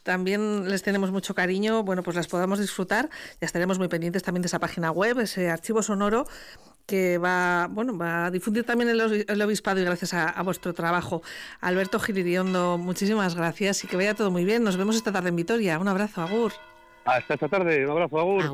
también les tenemos mucho cariño, bueno, pues las podamos disfrutar. Ya estaremos muy pendientes también de esa página web, ese archivo sonoro que va a difundir también el obispado y gracias a vuestro trabajo. Alberto Gil Iriondo, muchísimas gracias y que vaya todo muy bien. Nos vemos esta tarde en Vitoria. Un abrazo, agur. Hasta esta tarde, un abrazo, agur.